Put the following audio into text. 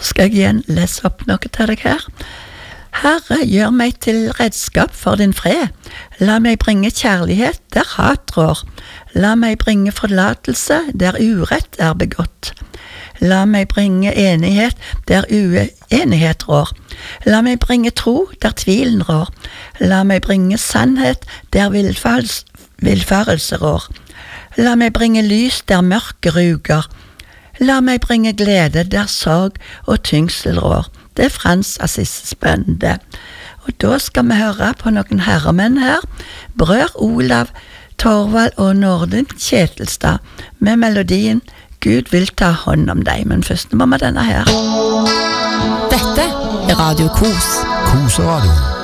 skal jeg igjen lese opp noe til deg her. Herre, gjør meg til redskap for din fred. La meg bringe kjærlighet der hat rår. La meg bringe forlatelse der urett er begått. La meg bringe enighet der uenighet rår. La meg bringe tro der tvilen rår. La meg bringe sannhet der villfarelse rår. La meg bringe lys der mørke ruger. La meg bringe glede der sorg og tyngsel rår. Det Frans Assisi spennende. Og da skal vi høre på noen herremenn her. Brør Olav Torvald og Nordin Kjetilstad med melodien Gud vil ta hånd om deg. Men først må vi denne her. Dette Radio Kos. Koseradio.